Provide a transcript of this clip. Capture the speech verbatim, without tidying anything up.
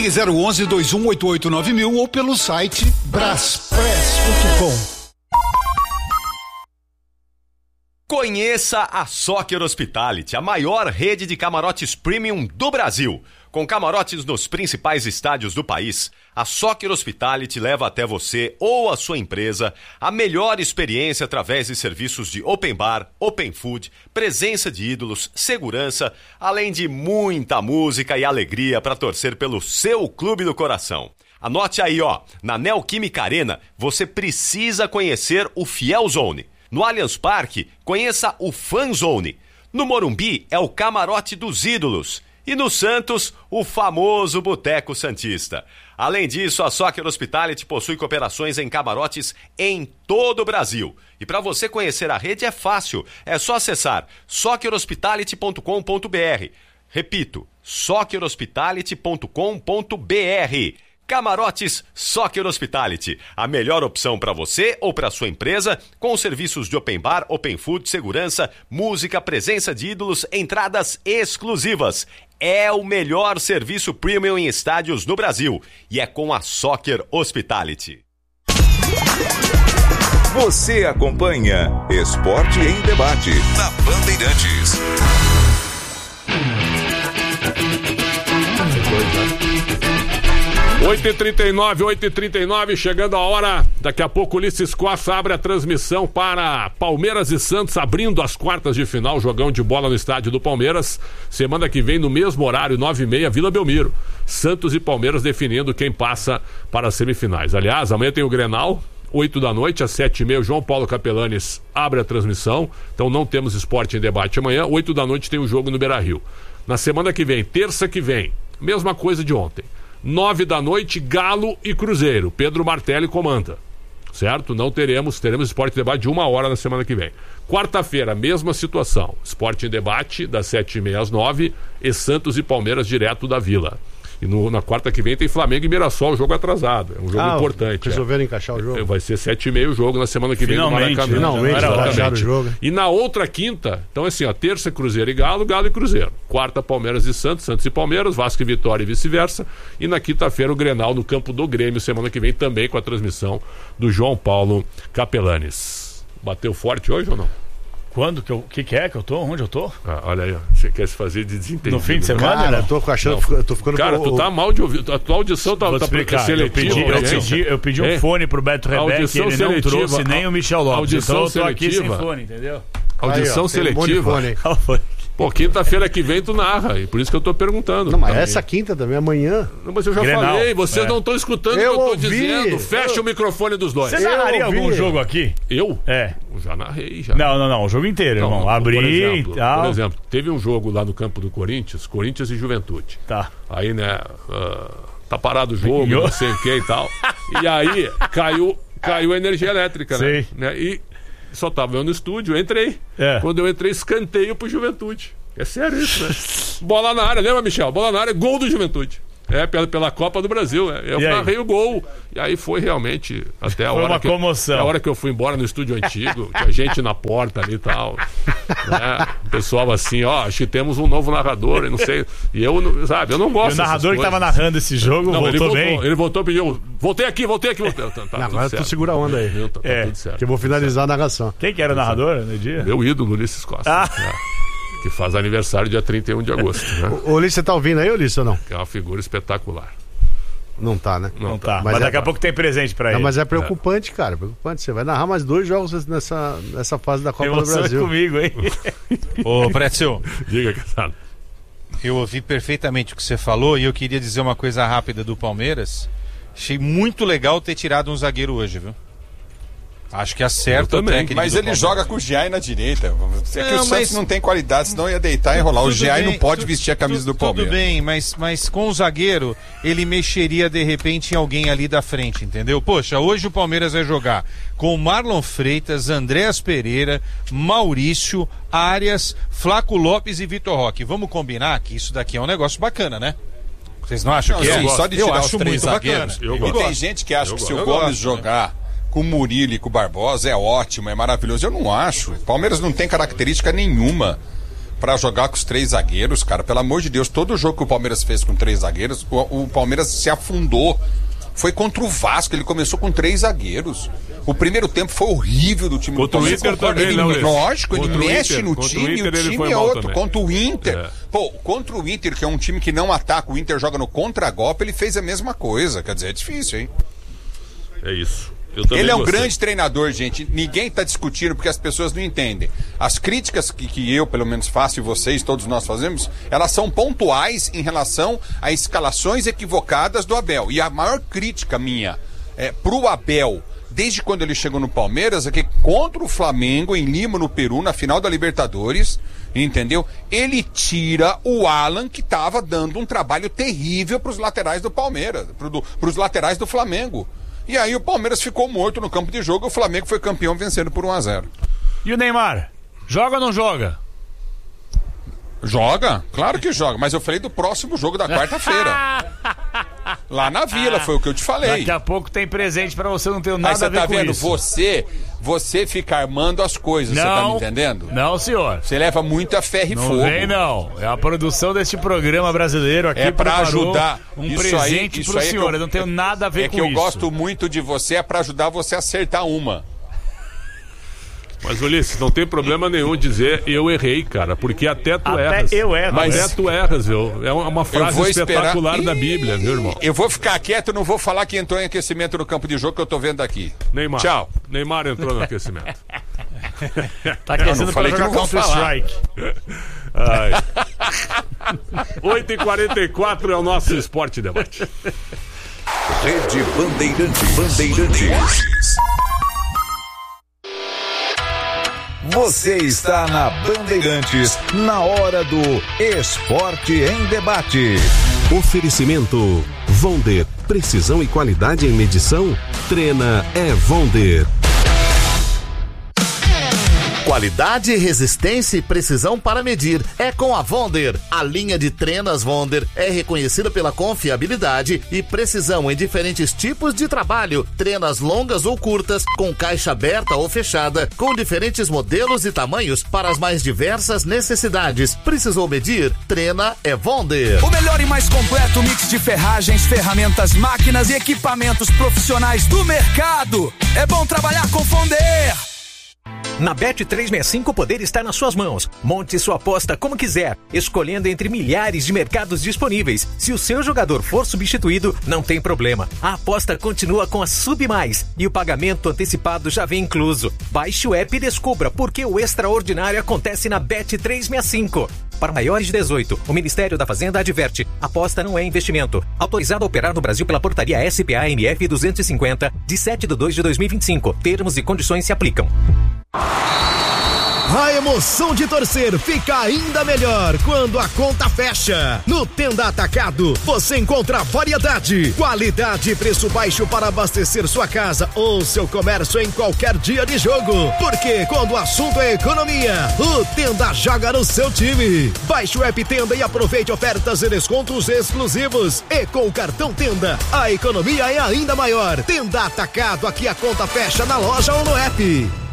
Ligue zero onze, dois um oito oito nove mil ou pelo site braspress ponto com. Conheça a Soccer Hospitality, a maior rede de camarotes premium do Brasil. Com camarotes nos principais estádios do país, a Soccer Hospitality leva até você ou a sua empresa a melhor experiência através de serviços de open bar, open food, presença de ídolos, segurança, além de muita música e alegria para torcer pelo seu clube do coração. Anote aí, ó, na Neoquímica Arena você precisa conhecer o Fiel Zone. No Allianz Parque, conheça o Fan Zone. No Morumbi, é o Camarote dos Ídolos. E no Santos, o famoso Boteco Santista. Além disso, a Soccer Hospitality possui cooperações em camarotes em todo o Brasil. E para você conhecer a rede é fácil. É só acessar soccer hospitality ponto com ponto b r. Repito, soccer hospitality ponto com ponto b r. Camarotes Soccer Hospitality, a melhor opção para você ou para sua empresa, com serviços de open bar, open food, segurança, música, presença de ídolos, entradas exclusivas. É o melhor serviço premium em estádios no Brasil e é com a Soccer Hospitality. Você acompanha Esporte em Debate na Bandeirantes. oito e trinta e nove, oito e trinta e nove, chegando a hora. Daqui a pouco o Ulisses Costa abre a transmissão para Palmeiras e Santos, abrindo as quartas de final, jogão de bola no estádio do Palmeiras. Semana que vem, no mesmo horário, nove e meia, Vila Belmiro. Santos e Palmeiras definindo quem passa para as semifinais. Aliás, amanhã tem o Grenal, oito da noite, às sete e meia, o João Paulo Capelanes abre a transmissão. Então não temos Esporte em Debate amanhã. oito da noite tem o jogo no Beira-Rio. Na semana que vem, terça que vem, mesma coisa de ontem. Nove da noite, Galo e Cruzeiro. Pedro Martelli comanda. Certo? Não teremos, teremos Esporte em Debate de uma hora na semana que vem. Quarta-feira, mesma situação. Esporte em Debate, das sete e meia às nove, e Santos e Palmeiras direto da Vila. E no, na quarta que vem tem Flamengo e Mirassol, jogo atrasado. É um jogo ah, importante. Resolveram é. encaixar o jogo. Vai ser sete e meia o jogo na semana que finalmente, vem no Maracanã. Finalmente, encaixaram o jogo. E na outra quinta, então assim, ó, terça Cruzeiro e Galo, Galo e Cruzeiro. Quarta Palmeiras e Santos, Santos e Palmeiras, Vasco e Vitória e vice-versa. E na quinta-feira o Grenal no campo do Grêmio, semana que vem também com a transmissão do João Paulo Capelanes. Bateu forte hoje ou não? Quando? Que, eu, que que é que eu tô? Onde eu tô? Ah, olha aí, ó. Você quer se fazer de desentendido. No fim de semana? Cara, eu tô achando, eu tô ficando... Cara, tu tá mal de ouvir. A tua audição tá, tá seletiva. Eu pedi, eu pedi, eu pedi um é? fone pro Beto Rebeck, ele não seletiva, trouxe nem o Michel Lopes. Audição então eu tô seletiva. aqui sem fone, entendeu? Audição aí, ó, seletiva. Um Pô, quinta-feira que vem tu narra, e por isso que eu tô perguntando. Não, mas também. Essa quinta também, amanhã. Não, mas eu já Grenal. falei, vocês é. não estão escutando eu o que eu tô ouvi. dizendo. Fecha eu... o microfone dos dois. Você narraria algum jogo aqui? Eu? É. Eu já narrei, já. Não, não, não, o jogo inteiro, não, irmão. Não, Abri por exemplo, e tal. Por exemplo, teve um jogo lá no campo do Corinthians, Corinthians e Juventude. Tá. Aí, né, uh, tá parado o jogo, não sei o que e tal. E aí, caiu, caiu a energia elétrica, né? Sei. né? E só tava eu no estúdio, eu entrei. É. Quando eu entrei, escanteio pro Juventude. É sério isso, né? Bola na área, lembra, Michel? Bola na área, gol do Juventude. É, pela, pela Copa do Brasil. É. Eu narrei o gol. E aí foi realmente até a foi hora. Uma que, comoção. a hora que eu fui embora no estúdio antigo, tinha gente na porta ali e tal. Né? O pessoal assim, ó, acho que temos um novo narrador, e não sei. E eu, sabe, eu não gosto. E o narrador que tava narrando esse jogo não, voltou, ele voltou bem. Ele voltou e pediu: voltei aqui, voltei aqui, voltei. Tá, tá, não, agora tu segura a onda aí. Viu? Tá, tá é, tudo certo. Que eu vou finalizar a narração. Quem que era o narrador no dia? Meu ídolo, Ulisses Costa. Ah. É. Que faz aniversário dia trinta e um de agosto. Né? Ô, Ulisses, você tá ouvindo aí, Ulisses, ou não? Que é uma figura espetacular. Não tá, né? Não, não tá. Mas, mas daqui é... a pouco tem presente pra ele. Não, mas é preocupante, é. cara. Preocupante. Você vai narrar mais dois jogos nessa, nessa fase da Copa do Brasil. Comigo, hein? Ô, Pretzel. Diga, Casado. Eu ouvi perfeitamente o que você falou e eu queria dizer uma coisa rápida do Palmeiras. Achei muito legal ter tirado um zagueiro hoje, viu? Acho que acerta o técnico. Mas ele Palmeiras. Joga com o Giai na direita. É que não, o Santos mas... não tem qualidade, senão ia deitar e enrolar. O Giai não pode tu, vestir a camisa tu, do Palmeiras. Tudo bem, mas, mas com o zagueiro, ele mexeria de repente em alguém ali da frente, entendeu? Poxa, hoje o Palmeiras vai jogar com Marlon Freitas, Andréas Pereira, Maurício, Arias, Flaco Lopes e Vitor Roque. Vamos combinar que isso daqui é um negócio bacana, né? Vocês não acham não, que sim, é? Só de eu tirar acho os três muito zagueiros. bacana. Eu e tem gente que acha eu que gosto. se o eu Gomes gosto, jogar... Né? Com o Murilo e com o Barbosa é ótimo, é maravilhoso. Eu não acho. O Palmeiras não tem característica nenhuma pra jogar com os três zagueiros, cara. Pelo amor de Deus, todo jogo que o Palmeiras fez com três zagueiros, o, o Palmeiras se afundou. Foi contra o Vasco, ele começou com três zagueiros. O primeiro tempo foi horrível do time contra do Palmeiras. Contra o Inter também, ele, não, lógico, ele mexe Inter, no time, o, Inter, o time é outro. Também. Contra o Inter, é. pô, contra o Inter, que é um time que não ataca, o Inter joga no contra-golpe, ele fez a mesma coisa. Quer dizer, é difícil, hein? É isso. Ele é um gostei. grande treinador, gente. Ninguém está discutindo porque as pessoas não entendem. As críticas que, que eu, pelo menos, faço e vocês, todos nós fazemos, elas são pontuais em relação a escalações equivocadas do Abel. E a maior crítica minha é pro Abel, desde quando ele chegou no Palmeiras, é que contra o Flamengo, em Lima, no Peru, na final da Libertadores, entendeu? Ele tira o Alan, que estava dando um trabalho terrível para os laterais do Palmeiras, para os laterais do Flamengo. E aí o Palmeiras ficou morto no campo de jogo e o Flamengo foi campeão vencendo por um a zero. E o Neymar? Joga ou não joga? Joga? Claro que joga, mas eu falei do próximo jogo da quarta-feira. Lá na Vila, foi o que eu te falei. Daqui a pouco tem presente pra você, não tem nada aí você a ver tá com vendo? isso. Você, você fica armando as coisas, não, você tá me entendendo? Não, senhor. Você leva muito a ferro e não fogo. Não vem, não. É a produção deste programa brasileiro aqui é pra ajudar. Um isso presente aí, isso pro aí senhor, é eu, eu não tenho nada a ver é com isso. É isso. que eu gosto muito de você, é pra ajudar você a acertar uma. Mas, Ulisses, não tem problema nenhum dizer eu errei, cara, porque até tu até erras. eu erro. Mas até tu erras, viu? É uma frase espetacular esperar... da Bíblia, viu, irmão? Eu vou ficar quieto, não vou falar que entrou em aquecimento no campo de jogo que eu tô vendo aqui. Neymar. Tchau. Neymar entrou no aquecimento. Tá aquecendo pra jogar Counter-Strike. oito e quarenta e quatro é o nosso Esporte Debate. Rede Bandeirantes. Bandeirantes. Você está na Bandeirantes, na hora do Esporte em Debate. Oferecimento Vonder, precisão e qualidade em medição? Trena é Vonder. Qualidade, resistência e precisão para medir é com a Vonder. A linha de trenas Vonder é reconhecida pela confiabilidade e precisão em diferentes tipos de trabalho. Trenas longas ou curtas, com caixa aberta ou fechada, com diferentes modelos e tamanhos para as mais diversas necessidades. Precisou medir? Trena é Vonder. O melhor e mais completo mix de ferragens, ferramentas, máquinas e equipamentos profissionais do mercado. É bom trabalhar com Vonder. Na Bet trezentos e sessenta e cinco o poder está nas suas mãos. Monte sua aposta como quiser, escolhendo entre milhares de mercados disponíveis. Se o seu jogador for substituído, não tem problema. A aposta continua com a Sub Mais e o pagamento antecipado já vem incluso. Baixe o app e descubra por que o extraordinário acontece na Bet trezentos e sessenta e cinco. Para maiores de dezoito, o Ministério da Fazenda adverte: aposta não é investimento. Autorizado a operar no Brasil pela portaria S P A N F duzentos e cinquenta, de sete de dois de dois mil e vinte e cinco. Termos e condições se aplicam. A emoção de torcer fica ainda melhor quando a conta fecha. No Tenda Atacado, você encontra variedade, qualidade e preço baixo para abastecer sua casa ou seu comércio em qualquer dia de jogo. Porque quando o assunto é economia, o Tenda joga no seu time. Baixe o app Tenda e aproveite ofertas e descontos exclusivos. E com o cartão Tenda, a economia é ainda maior. Tenda Atacado, aqui a conta fecha na loja ou no app.